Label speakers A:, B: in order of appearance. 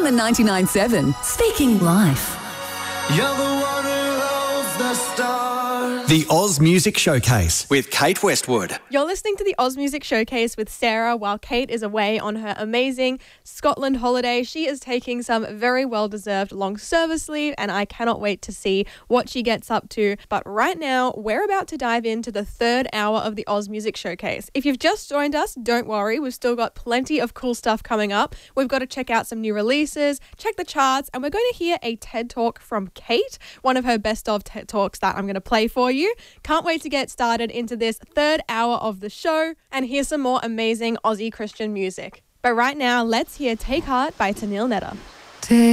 A: the 99.7. Speaking life.
B: You're the one who holds the stars.
C: The Oz Music Showcase with Kate Westwood.
D: You're listening to the Oz Music Showcase with Sarah while Kate is away on her amazing Scotland holiday. She is taking some very well-deserved long service leave and I cannot wait to see what she gets up to. But right now, we're about to dive into the third hour of the Oz Music Showcase. If you've just joined us, don't worry. We've still got plenty of cool stuff coming up. We've got to check out some new releases, check the charts, and we're going to hear a TED Talk from Kate, one of her best of TED Talks that I'm going to play for you. Can't wait to get started into this third hour of the show and hear some more amazing Aussie Christian music. But right now, let's hear Take Heart by Tanil Netta.